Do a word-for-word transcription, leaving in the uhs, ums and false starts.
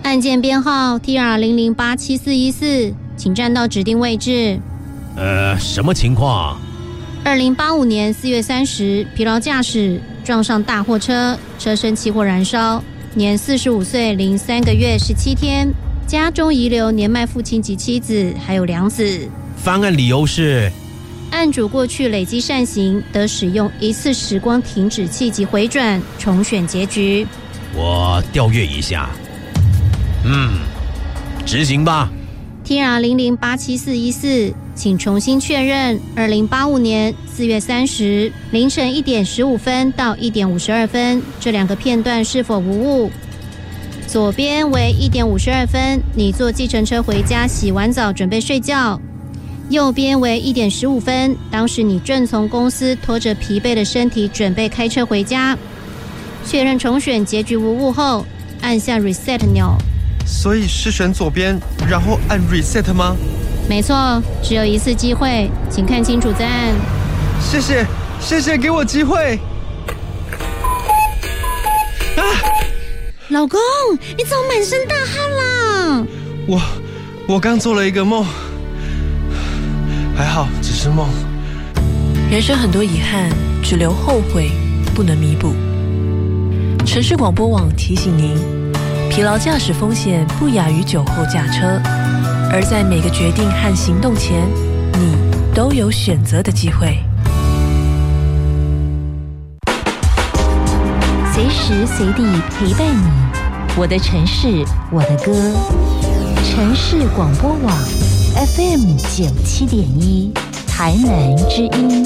案件编号 T R 零零八七四一四，请站到指定位置。 呃，什么情况？ 二零八五年四月三十，疲劳驾驶撞上大货车，车身起火燃烧，年四十五岁零三个月十七天，家中遗留年迈父亲及妻子，还有两子。 翻案理由是， 案主过去累积善行，得使用一次时光停止器及回转，重选结局。 我调阅一下。嗯，执行吧。 T R 零零八七四一四，请重新确认二零八五年四月三十凌晨一点十五分到一点五十二分这两个片段是否无误。左边为一点五十二分，你坐计程车回家，洗完澡准备睡觉。右边为一点十五分，当时你正从公司拖着疲惫的身体准备开车回家。确认重选结局无误后，按下 reset 钮。 所以是选左边，然后按 reset 吗？ 没错，只有一次机会，请看清楚再按。 谢谢，谢谢给我机会。啊！ 老公，你怎么满身大汗啦？ 我，我刚做了一个梦，还好只是梦。 人生很多遗憾，只留后悔，不能弥补。城市广播网提醒您，疲劳驾驶风险不亚于酒后驾车，而在每个决定和行动前，你都有选择的机会。 随时随地陪伴你，我的城市，我的歌。城市广播网 F M 九七点一，台南之音。